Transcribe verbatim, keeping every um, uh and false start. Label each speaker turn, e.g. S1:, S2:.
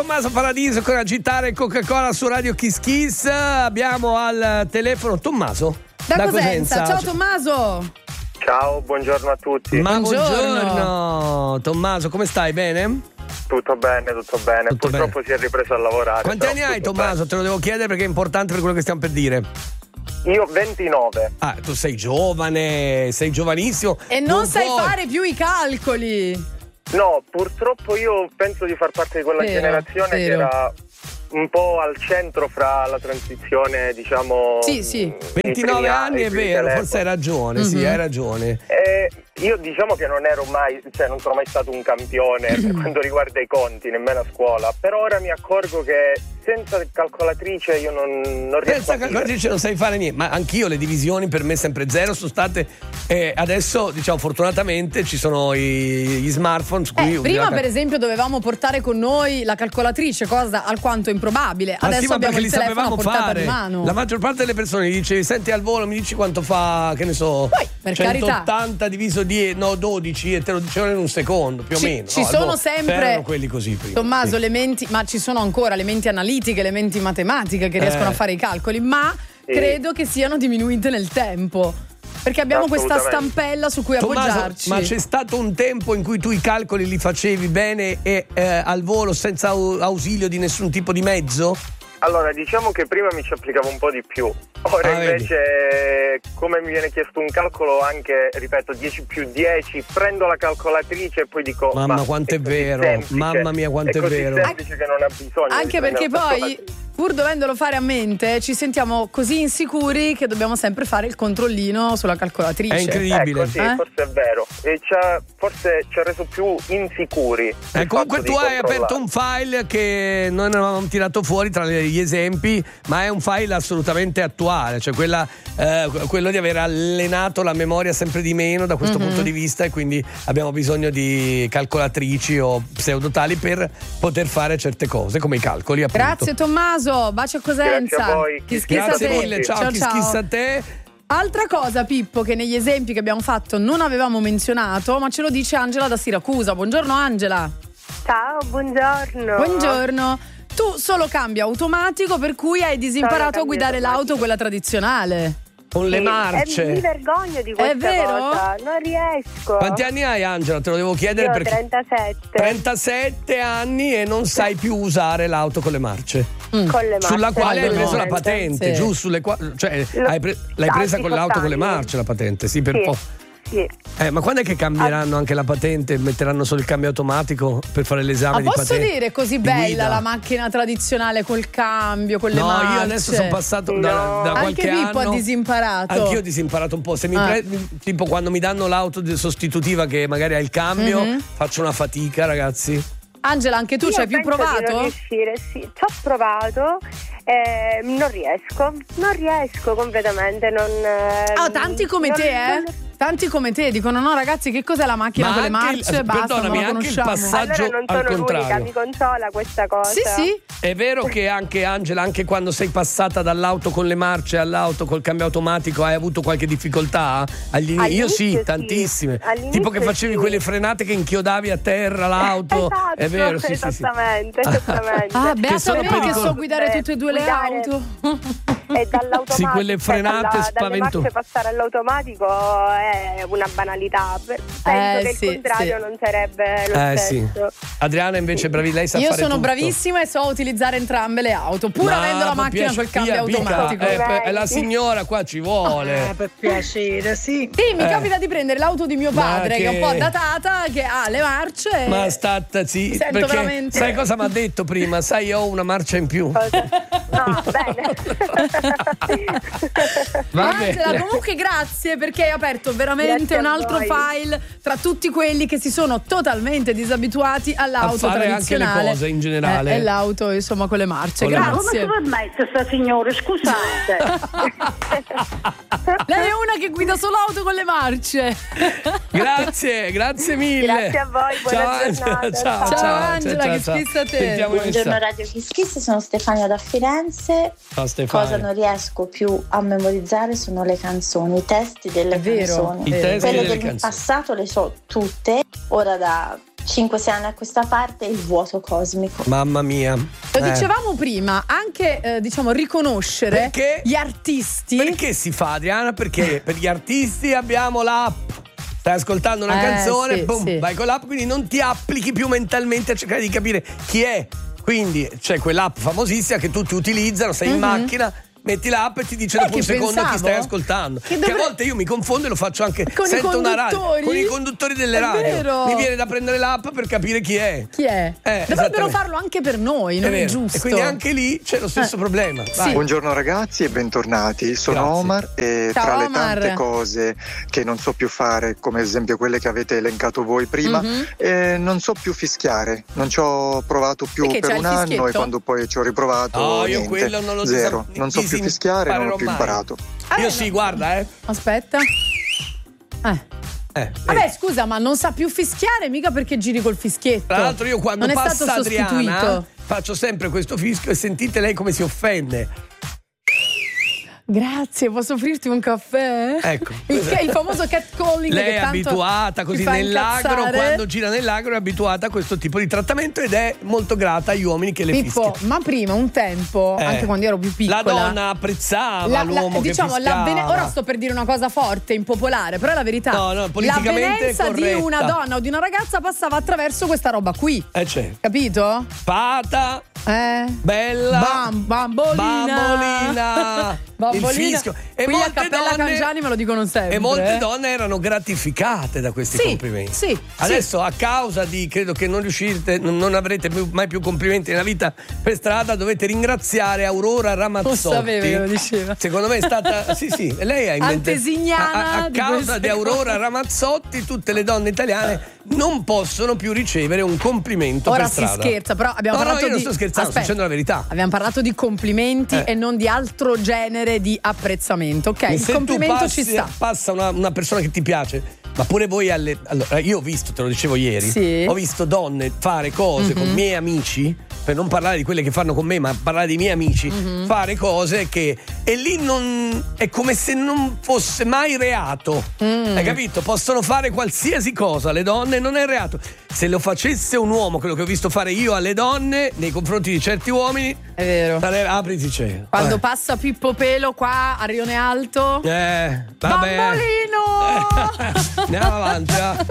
S1: Tommaso Paradiso con Agitare Coca-Cola su Radio Kiss Kiss. Abbiamo al telefono Tommaso
S2: da, da Cosenza. Ciao Tommaso.
S3: Ciao, buongiorno a tutti.
S1: Ma
S2: buongiorno.
S1: buongiorno Tommaso, come stai? Bene?
S3: Tutto bene, tutto bene.
S1: Tutto
S3: Purtroppo
S1: bene.
S3: si è ripreso a lavorare.
S1: Quanti anni hai Tommaso?
S3: Bene.
S1: Te lo devo chiedere perché è importante per quello che stiamo per dire.
S3: Io ventinove.
S1: Ah, tu sei giovane, sei giovanissimo.
S2: E non, non sai
S1: puoi...
S2: fare più i calcoli.
S3: No, purtroppo io penso di far parte di quella
S2: vero,
S3: generazione
S2: vero.
S3: che era un po' al centro fra la transizione, diciamo.
S2: Sì, sì.
S1: ventinove anni è vero, forse hai ragione, mm-hmm. sì, hai ragione.
S3: Eh, io diciamo che non ero mai, cioè non sono mai stato un campione per quanto riguarda i conti, nemmeno a scuola, però ora mi accorgo che senza calcolatrice io non, non riesco
S1: senza
S3: a
S1: calcolatrice non sai fare niente, ma anch'io le divisioni per me sempre zero sono state, eh, adesso diciamo fortunatamente ci sono i, gli smartphone su cui
S2: eh, prima
S1: la...
S2: per esempio dovevamo portare con noi la calcolatrice, cosa alquanto improbabile.
S1: Ma
S2: adesso
S1: sì, ma
S2: abbiamo
S1: perché
S2: il
S1: li
S2: telefono a
S1: sapevamo
S2: portata
S1: fare.
S2: di mano.
S1: La maggior parte delle persone gli dicevi senti al volo, mi dici quanto fa, che ne so,
S2: poi, per
S1: centottanta
S2: carità.
S1: diviso dieci, no dodici, e te lo dicevano in un secondo più
S2: ci,
S1: o meno.
S2: ci
S1: no,
S2: sono
S1: allora,
S2: sempre
S1: erano quelli così prima.
S2: Tommaso,
S1: sì.
S2: le menti, ma ci sono ancora le menti analitiche, le menti matematiche che riescono
S1: Eh.
S2: a fare i calcoli, ma
S3: Sì.
S2: credo che siano diminuite nel tempo. Perché abbiamo questa stampella su cui
S1: Tommaso,
S2: appoggiarci.
S1: ma c'è stato un tempo in cui tu i calcoli li facevi bene e eh, al volo senza au- ausilio di nessun tipo di mezzo?
S3: Allora, diciamo che prima mi ci applicavo un po' di più. Ora
S1: Ah,
S3: invece, come mi viene chiesto un calcolo anche, ripeto, dieci più dieci, prendo la calcolatrice e poi dico
S1: Mamma
S3: ma
S1: quanto è
S3: così
S1: vero,
S3: semplice,
S1: mamma mia quanto è
S3: così
S1: vero.
S3: semplice che non ha bisogno
S2: Anche
S3: di
S2: perché
S3: prendere la
S2: poi,
S3: calcolatrice.
S2: pur dovendolo fare a mente, ci sentiamo così insicuri che dobbiamo sempre fare il controllino sulla calcolatrice.
S1: È incredibile.
S3: Ecco, sì,
S2: Eh?
S3: forse è vero. E ci ha, forse ci ha reso più insicuri.
S1: Eh,
S3: il
S1: comunque
S3: fatto
S1: tu
S3: di
S1: hai aperto un file che noi non avevamo tirato fuori tra gli esempi, ma è un file assolutamente attuale, cioè quella, eh, quello di aver allenato la memoria sempre di meno da questo
S2: Mm-hmm.
S1: punto di vista, e quindi abbiamo bisogno di calcolatrici o pseudotali per poter fare certe cose come i calcoli, appunto.
S2: Grazie Tommaso, bacio a Cosenza.
S3: Grazie a voi.
S2: Chi schissa
S1: Grazie
S2: te.
S1: mille, ciao,
S2: ciao,
S1: chi
S2: ciao.
S1: schissa a te.
S2: Altra cosa, Pippo, che negli esempi che abbiamo fatto non avevamo menzionato, ma ce lo dice Angela da Siracusa. Buongiorno Angela.
S4: Ciao, buongiorno.
S2: Buongiorno. Tu solo cambio automatico, per cui hai disimparato
S4: Solo
S2: a guidare
S4: cambio
S2: l'auto,
S4: automatico.
S2: quella tradizionale.
S1: Con le
S4: Sì,
S1: marce.
S4: eh, mi vergogno di questa
S2: È vero?
S4: cosa, non riesco.
S1: Quanti anni hai Angela? Te lo devo chiedere
S4: Io ho
S1: perché
S4: trentasette.
S1: trentasette anni e non sai più usare l'auto con le marce.
S4: Con le marce.
S1: Sulla quale hai
S2: no,
S1: preso la
S2: no,
S1: patente,
S2: sì.
S1: giù sulle qua- cioè
S4: Lo-
S1: hai pre- l'hai
S4: a
S1: presa con l'auto con le
S4: diciotto anni.
S1: marce la patente, sì, per
S4: Sì.
S1: un po'.
S4: Sì.
S1: Eh, ma quando è che cambieranno anche la patente e metteranno solo il cambio automatico per fare l'esame
S2: Ma
S1: di
S2: posso
S1: patente?
S2: dire così
S1: di
S2: bella
S1: guida?
S2: la macchina tradizionale col cambio, con le
S1: No,
S2: marce?
S1: io adesso sono passato da,
S4: No.
S1: da
S2: Anche
S1: qualche
S2: Pippo
S1: anno.
S2: ha disimparato.
S1: Anch'io ho disimparato un po'. Se mi
S2: Ah.
S1: pre- tipo quando mi danno l'auto di- sostitutiva che magari ha il cambio,
S2: Mhm.
S1: faccio una fatica, ragazzi.
S2: Angela, anche tu
S4: Io
S2: ci hai più
S4: penso di non
S2: provato?
S4: riuscire, sì. Ci ho provato, eh, non riesco. Non riesco completamente. Non, eh,
S2: Ah, tanti come
S4: non-
S2: te, eh?
S4: non-
S2: Tanti come te dicono no ragazzi, che cos'è la macchina
S1: Ma
S2: con le
S1: anche il-
S2: marce? Basta,
S1: perdonami,
S2: non la
S1: anche il
S2: conosciamo.
S1: passaggio-
S4: Allora non
S1: al
S4: sono l'unica,
S1: contrario.
S4: mi consola questa cosa.
S2: Sì, sì.
S1: È vero che anche Angela, anche quando sei passata dall'auto con le marce all'auto col cambio automatico, hai avuto qualche difficoltà? Agli- io
S4: All'inizio
S1: sì,
S4: sì.
S1: tantissime.
S4: All'inizio
S1: Tipo che facevi
S4: sì.
S1: quelle frenate che inchiodavi a terra l'auto.
S4: Esatto,
S1: È vero, sì, sì, sì.
S4: esattamente, esattamente.
S2: Ah,
S1: Che
S2: beata
S1: sono
S2: me che
S1: pericolo-
S2: so guidare
S4: Eh,
S2: tutte e due le
S4: guidare-
S2: auto.
S4: E dall'automatico,
S1: Sì, quelle
S4: cioè,
S1: frenate
S4: dalla- dalle
S1: spaventose.
S4: marce passare all'automatico è una banalità. Penso
S2: Eh,
S4: che
S2: sì,
S4: il contrario
S2: sì.
S4: non sarebbe lo
S1: Eh sì.
S4: stesso.
S1: Adriana invece bravi, lei sa
S2: Io
S1: fare
S2: sono
S1: tutto.
S2: bravissima e so utilizzare entrambe le auto, pur
S1: Ma
S2: avendo la
S1: mi
S2: macchina
S1: piace-
S2: col cambio
S1: via, mica,
S2: automatico.
S1: eh, per- è la signora qua ci vuole.
S5: Eh, per piacere, sì.
S2: Sì, mi
S1: Eh.
S2: capita di prendere l'auto di mio
S1: Ma
S2: padre, che...
S1: che-
S2: è un po' datata, che ha le marce.
S1: Ma sta sì,
S2: Mi sento
S1: perché
S2: veramente-
S1: sai cosa mi ha detto prima? Sai, io ho una marcia in più.
S4: No, bene.
S1: Va
S2: Angela,
S1: bene.
S2: comunque grazie perché hai aperto veramente
S4: Grazie
S2: un
S4: a
S2: altro
S4: voi.
S2: file tra tutti quelli che si sono totalmente disabituati all'auto
S1: A fare anche le
S2: tradizionale.
S1: cose in generale.
S2: Eh, e l'auto insomma con le marce.
S1: Con le
S5: Ma come
S2: Grazie.
S5: si permette sta signora? Scusate.
S2: Lei è una che guida solo auto con le marce.
S1: Grazie, grazie mille.
S4: Grazie a voi, buona
S1: ciao,
S4: giornata.
S1: Angela, ciao,
S2: Ciao,
S1: ciao,
S2: Angela,
S1: ciao,
S2: che
S1: ciao.
S2: schissa a te.
S1: Sentiamo i
S6: Buongiorno
S1: messaggi.
S6: Radio Kiss Kiss, sono Stefania da Firenze.
S1: Ciao Stefania.
S6: Cosa non riesco più a memorizzare sono le canzoni, i testi delle
S2: È vero.
S6: canzoni.
S1: I testi
S6: Quelle
S1: delle
S6: del
S1: canzoni.
S6: passato le so tutte, ora da cinque sei anni a questa parte, il vuoto cosmico.
S1: Mamma mia.
S2: Lo
S1: Eh.
S2: dicevamo prima, anche eh, diciamo riconoscere
S1: Perché?
S2: gli artisti.
S1: Perché si fa, Adriana? Perché per gli artisti abbiamo l'app. Stai ascoltando una
S2: Eh,
S1: canzone,
S2: sì,
S1: boom,
S2: sì.
S1: vai con l'app, quindi non ti applichi più mentalmente a cercare di capire chi è. Quindi c'è quell'app famosissima che tutti utilizzano, sei in
S2: Mhm.
S1: macchina, metti l'app e ti dice
S2: Sai
S1: dopo un
S2: che
S1: secondo chi
S2: pensavo?
S1: stai ascoltando.
S2: Che
S1: Che,
S2: dovre-
S1: a volte io mi confondo e lo faccio anche
S2: Con i
S1: sento una radio
S2: conduttori?
S1: con i conduttori delle
S2: È
S1: radio.
S2: vero.
S1: Mi viene da prendere l'app per capire chi è.
S2: Chi è?
S1: Eh,
S2: Dovrebbero
S1: esattamente.
S2: farlo anche per noi, non è,
S1: vero.
S2: giusto.
S1: E quindi anche lì c'è lo stesso
S2: Eh.
S1: problema. Vai.
S7: Buongiorno ragazzi e bentornati, sono
S1: Grazie.
S7: Omar e
S2: Ciao,
S7: tra le
S2: Omar.
S7: tante cose che non so più fare, come ad esempio quelle che avete elencato voi prima,
S2: Mhm.
S7: eh, non so più fischiare, non ci ho provato più
S2: Perché
S7: per
S2: c'hai
S7: un
S2: il
S7: anno
S2: fischietto?
S7: e quando poi ci ho riprovato
S1: No, io
S7: niente,
S1: quello non lo
S7: zero,
S1: dis-
S7: non so più
S1: disin-
S7: fischiare, non l'ho
S1: imparerò
S7: più
S1: mai.
S7: imparato.
S2: Eh,
S1: Io sì, guarda, eh.
S2: Aspetta. Eh.
S1: eh
S2: Vabbè, scusa, ma non sa più fischiare mica perché giri col fischietto.
S1: Tra l'altro io quando
S2: non è
S1: passa
S2: stato
S1: Adriana
S2: sostituito.
S1: faccio sempre questo fischio e sentite lei come si offende.
S2: Grazie, posso offrirti un caffè?
S1: Ecco.
S2: Il, il famoso catcalling.
S1: Lei
S2: che
S1: è
S2: tanto
S1: abituata
S2: ci
S1: così
S2: fa
S1: nell'agro,
S2: incazzare.
S1: quando gira nell'agro è abituata a questo tipo di trattamento ed è molto grata agli uomini che le
S2: Pippo,
S1: fischiano.
S2: ma prima un tempo,
S1: Eh.
S2: anche quando ero più piccola,
S1: La donna apprezzava
S2: la- la-
S1: l'uomo
S2: diciamo,
S1: che
S2: la
S1: fischiava.
S2: bene- ora sto per dire una cosa forte, impopolare, però è la verità.
S1: No, no, politicamente
S2: l'avvenenza di
S1: corretta.
S2: una donna o di una ragazza passava attraverso questa roba qui.
S1: Eh certo.
S2: Capito?
S1: Pata,
S2: Eh.
S1: bella,
S2: Bam, bambolina.
S1: bambolina, il fischio. E
S2: Qui a
S1: molte
S2: Cappella
S1: donne-
S2: Cangiani me lo dicono sempre.
S1: E molte
S2: eh.
S1: donne erano gratificate da questi
S2: Sì,
S1: complimenti.
S2: sì,
S1: Adesso a causa di credo che non riuscite, non, non avrete più- mai più complimenti nella vita per strada, dovete ringraziare Aurora Ramazzotti.
S2: Non sapevo che lo diceva.
S1: Secondo me è stata sì sì, lei ha inventato
S2: Antesignana
S1: a, a- a
S2: di
S1: causa
S2: queste
S1: di Aurora
S2: cose.
S1: Ramazzotti tutte le donne italiane non possono più ricevere un complimento
S2: Ora
S1: per
S2: si
S1: strada.
S2: scherza, però abbiamo
S1: No, no,
S2: parlato
S1: io non
S2: di
S1: sto scherzando, sto
S2: Aspetta.
S1: dicendo la verità.
S2: Abbiamo parlato di complimenti
S1: Eh.
S2: e non di altro genere di apprezzamento. Ok, il
S1: Se
S2: complimento
S1: tu passi,
S2: ci sta.
S1: passa una, una persona che ti piace, ma pure voi alle. Allora, io ho visto, te lo dicevo ieri,
S2: Sì.
S1: ho visto donne fare cose
S2: Mhm.
S1: con miei amici, per non parlare di quelle che fanno con me, ma parlare dei miei amici,
S2: Mhm.
S1: fare cose che. E lì non. È come se non fosse mai reato.
S2: Mm.
S1: Hai capito? Possono fare qualsiasi cosa, le donne non è reato. Se lo facesse un uomo, quello che ho visto fare io alle donne, nei confronti di certi uomini,
S2: È vero.
S1: sare- apriti cielo.
S2: Quando
S1: Eh.
S2: passa Pippo Pelo qua a Rione Alto.
S1: Eh, vabbè.
S2: Bambolino!
S1: Andiamo avanti, va.